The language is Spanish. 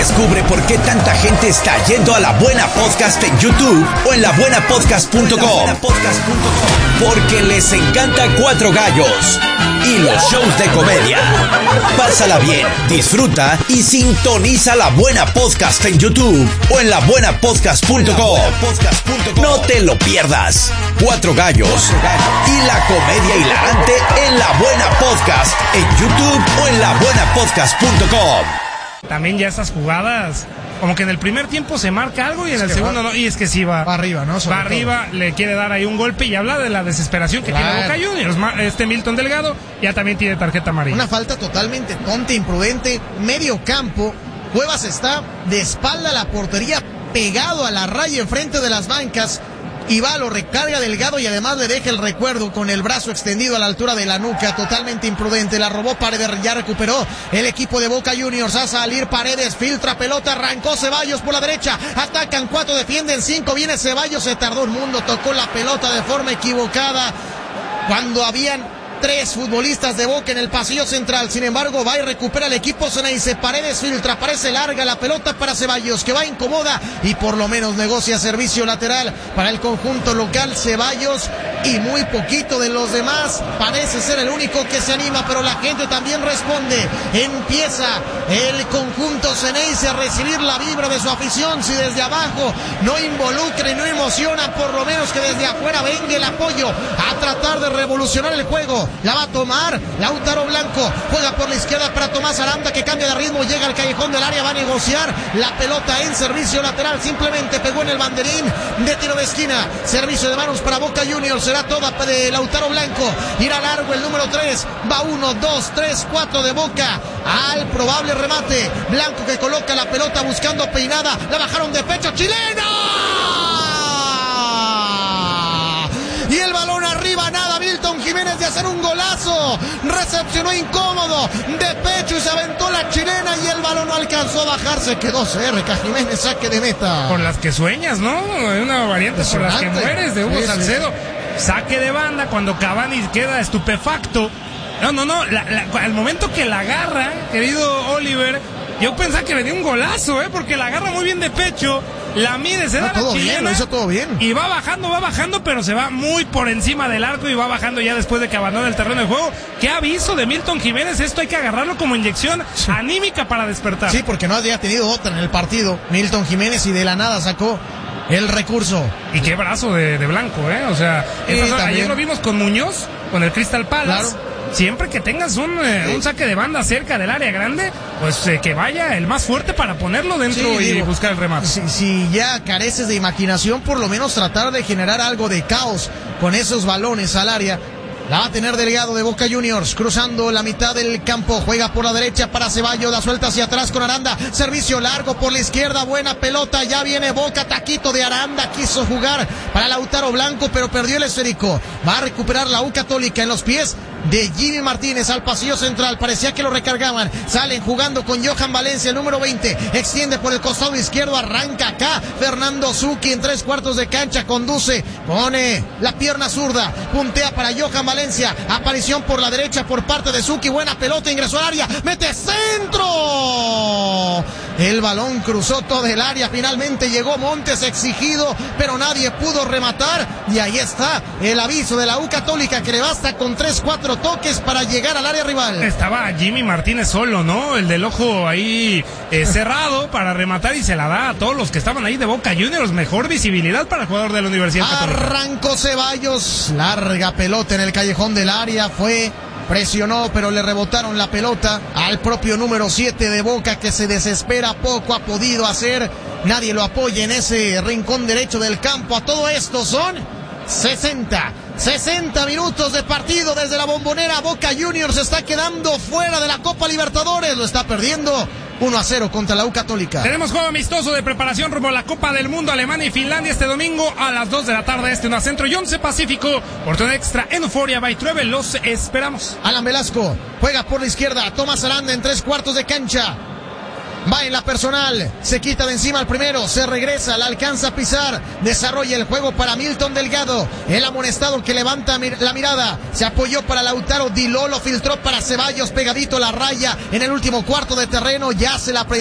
Descubre por qué tanta gente está yendo a La Buena Podcast en YouTube o en labuenapodcast.com. Porque les encanta Cuatro Gallos y los shows de comedia. Pásala bien, disfruta y sintoniza La Buena Podcast en YouTube o en labuenapodcast.com. No te lo pierdas. Cuatro Gallos y la comedia hilarante en La Buena Podcast en YouTube o en labuenapodcast.com. También ya esas jugadas, como que en el primer tiempo se marca algo y en el segundo no, y es que sí va arriba, ¿no? Va arriba, le quiere dar ahí un golpe y habla de la desesperación que tiene Boca Juniors. Milton Delgado ya también tiene tarjeta amarilla. Una falta totalmente tonta, imprudente, medio campo. Cuevas está de espalda a la portería, pegado a la raya enfrente de las bancas. Y va, lo recarga Delgado y además le deja el recuerdo con el brazo extendido a la altura de la nuca, totalmente imprudente. La robó Paredes, ya recuperó el equipo de Boca Juniors. A salir Paredes, filtra pelota, arrancó Ceballos por la derecha, atacan 4, defienden 5, viene Ceballos, se tardó un mundo, tocó la pelota de forma equivocada cuando habían 3 futbolistas de Boca en el pasillo central. Sin embargo, va y recupera el equipo Ceneice. Paredes filtra, parece larga la pelota para Ceballos, que va incomoda y por lo menos negocia servicio lateral para el conjunto local. Ceballos y muy poquito de los demás. Parece ser el único que se anima, pero la gente también responde. Empieza el conjunto Ceneice a recibir la vibra de su afición. Si desde abajo no involucra y no emociona, por lo menos que desde afuera venga el apoyo a tratar de revolucionar el juego. La va a tomar Lautaro Blanco, juega por la izquierda para Tomás Aranda, que cambia de ritmo, llega al callejón del área, va a negociar la pelota en servicio lateral, simplemente pegó en el banderín de tiro de esquina. Servicio de manos para Boca Juniors, será toda de Lautaro Blanco, irá largo el número 3, va 1, 2, 3, 4 de Boca al probable remate. Blanco que coloca la pelota buscando peinada, la bajaron de pecho, chilena y el balón arriba, nada. Milton Jiménez de hacer un golazo, recepcionó incómodo de pecho y se aventó la chilena y el balón no alcanzó a bajarse, quedó cerca. Jiménez, saque de meta. Por las que sueñas, ¿no? Una variante por las que mueres de Hugo Salcedo. Saque de banda cuando Cavani queda estupefacto. Al momento que la agarra, querido Oliver, yo pensaba que venía un golazo, porque la agarra muy bien de pecho, la mide, se da la chilena, lo hizo todo bien. Y va bajando, pero se va muy por encima del arco y va bajando ya después de que abandona el terreno de juego. ¿Qué aviso de Milton Jiménez? Esto hay que agarrarlo como inyección anímica para despertar. Sí, porque no había tenido otra en el partido Milton Jiménez y de la nada sacó el recurso. Y qué brazo de Blanco, o sea, ayer lo vimos con Muñoz, con el Crystal Palace. Claro. Siempre que tengas un saque de banda cerca del área grande, pues que vaya el más fuerte para ponerlo dentro y buscar el remate. Si ya careces de imaginación, por lo menos tratar de generar algo de caos con esos balones al área. La va a tener Delgado de Boca Juniors, cruzando la mitad del campo, juega por la derecha para Ceballos, la suelta hacia atrás con Aranda, servicio largo por la izquierda, buena pelota, ya viene Boca, taquito de Aranda, quiso jugar para Lautaro Blanco, pero perdió el esférico. Va a recuperar la U Católica en los pies de Jimmy Martínez al pasillo central, parecía que lo recargaban, salen jugando con Johan Valencia, el número 20, extiende por el costado izquierdo, arranca acá Fernando Zucchi en 3/4 de cancha, conduce, pone la pierna zurda, puntea para Johan Valencia, aparición por la derecha por parte de Zucchi, buena pelota, ingresó al área, mete centro, el balón cruzó todo el área, finalmente llegó Montes exigido, pero nadie pudo rematar, y ahí está el aviso de la U Católica, que le basta con 3-4 toques para llegar al área rival. Estaba Jimmy Martínez solo, ¿no? El del ojo ahí cerrado para rematar y se la da a todos los que estaban ahí de Boca Juniors. Mejor visibilidad para el jugador de la Universidad Católica. Arrancó Ceballos, larga pelota en el callejón del área, presionó, pero le rebotaron la pelota al propio número 7 de Boca, que se desespera, poco ha podido hacer, nadie lo apoya en ese rincón derecho del campo. A todo esto son 60 minutos de partido desde la Bombonera. Boca Juniors se está quedando fuera de la Copa Libertadores, lo está perdiendo 1-0 contra la U Católica. Tenemos juego amistoso de preparación rumbo a la Copa del Mundo, Alemania y Finlandia este domingo a las 2 de la tarde, una Centro y 11 Pacífico, portón extra en Euforia by Truebe, los esperamos. Alan Velasco juega por la izquierda, Tomás Aranda en 3/4 de cancha. Va en la personal, se quita de encima al primero, se regresa, la alcanza a pisar, desarrolla el juego para Milton Delgado, el amonestado que levanta la mirada, se apoyó para Lautaro, Diló lo filtró para Ceballos, pegadito a la raya en el último cuarto de terreno, ya se la